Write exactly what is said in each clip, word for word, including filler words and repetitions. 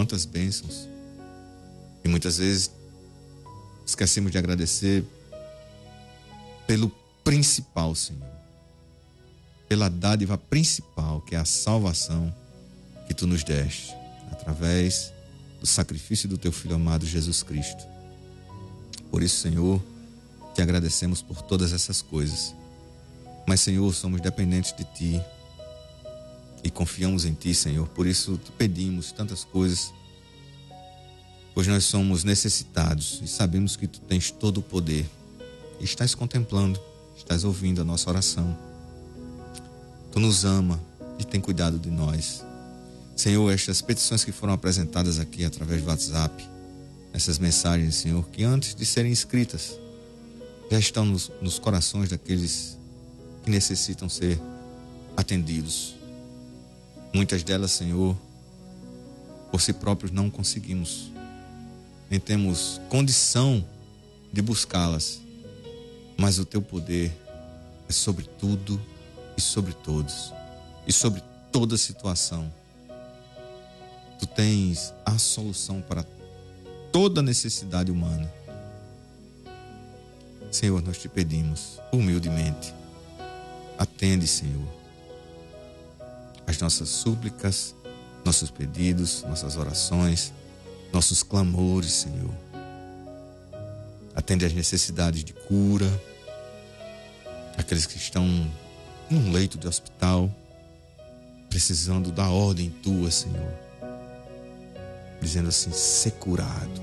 quantas bênçãos. E muitas vezes esquecemos de agradecer pelo principal, Senhor. Pela dádiva principal, que é a salvação que Tu nos deste, através do sacrifício do Teu Filho amado Jesus Cristo. Por isso, Senhor, Te agradecemos por todas essas coisas. Mas, Senhor, somos dependentes de Ti e confiamos em Ti, Senhor. Por isso, Te pedimos tantas coisas, pois nós somos necessitados e sabemos que Tu tens todo o poder. E estás contemplando, estás ouvindo a nossa oração. Tu nos ama e tem cuidado de nós. Senhor, estas petições que foram apresentadas aqui através do WhatsApp, essas mensagens, Senhor, que antes de serem escritas, já estão nos, nos corações daqueles que necessitam ser atendidos. Muitas delas, Senhor, por si próprios não conseguimos, nem temos condição de buscá-las, mas o Teu poder é sobre tudo e sobre todos e sobre toda situação. Tu tens a solução para toda necessidade humana. Senhor, nós Te pedimos humildemente, atende, Senhor, as nossas súplicas, nossos pedidos, nossas orações, nossos clamores, Senhor. Atende às necessidades de cura, aqueles que estão num leito de hospital, precisando da ordem Tua, Senhor, dizendo assim: ser curado.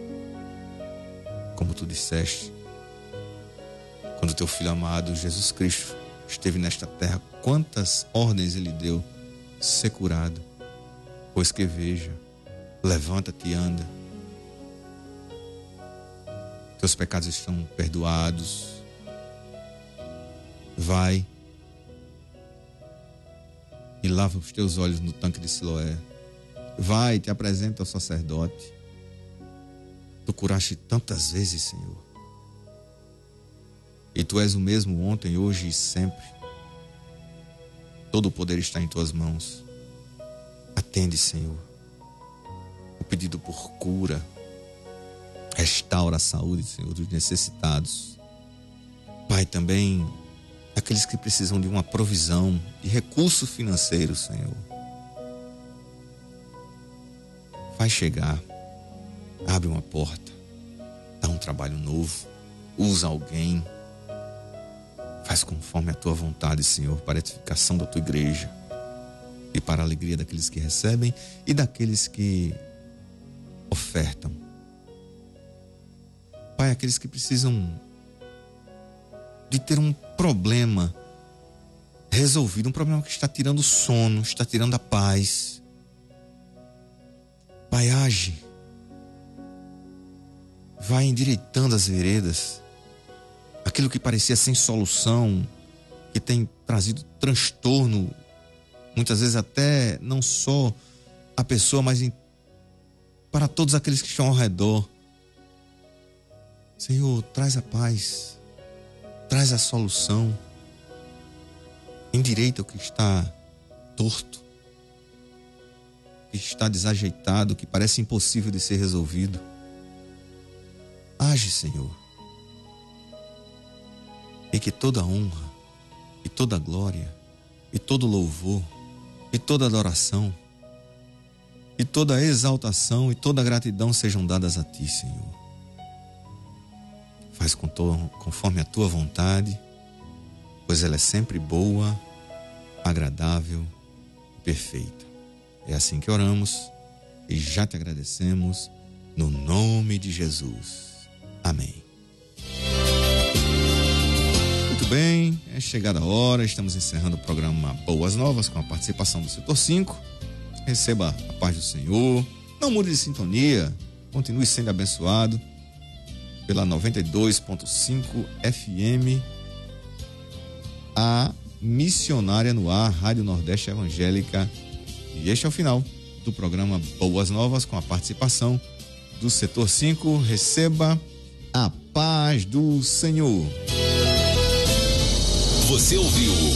Como Tu disseste, quando Teu Filho amado Jesus Cristo esteve nesta terra, quantas ordens Ele deu: ser curado, pois que veja, levanta-te e anda, teus pecados estão perdoados, vai e lava os teus olhos no tanque de Siloé, vai e te apresenta ao sacerdote. Tu curaste tantas vezes, Senhor, e Tu és o mesmo ontem, hoje e sempre. Todo o poder está em Tuas mãos. Atende, Senhor, o pedido por cura. Restaura a saúde, Senhor, dos necessitados. Pai, também aqueles que precisam de uma provisão, de recursos financeiros, Senhor. Vai chegar, abre uma porta, dá um trabalho novo, usa alguém. Faz conforme a Tua vontade, Senhor, para a edificação da Tua igreja e para a alegria daqueles que recebem e daqueles que ofertam. Pai, aqueles que precisam de ter um problema resolvido, um problema que está tirando o sono, está tirando a paz. Pai, age. Vai endireitando as veredas. Aquilo que parecia sem solução, que tem trazido transtorno, muitas vezes até não só a pessoa, mas em, para todos aqueles que estão ao redor. Senhor, traz a paz, traz a solução, endireita o que está torto, que está desajeitado, que parece impossível de ser resolvido. Age, Senhor, e que toda honra, e toda glória, e todo louvor, e toda adoração, e toda exaltação, e toda gratidão sejam dadas a Ti, Senhor. Faz com tua, conforme a Tua vontade, pois ela é sempre boa, agradável e perfeita. É assim que oramos e já Te agradecemos, no nome de Jesus. Amém. Muito bem, é chegada a hora, estamos encerrando o programa Boas Novas com a participação do Setor cinco. Receba a paz do Senhor, não mude de sintonia, continue sendo abençoado pela noventa e dois ponto cinco F M, a missionária no ar, Rádio Nordeste Evangélica. E este é o final do programa Boas Novas com a participação do Setor cinco. Receba a paz do Senhor. Você ouviu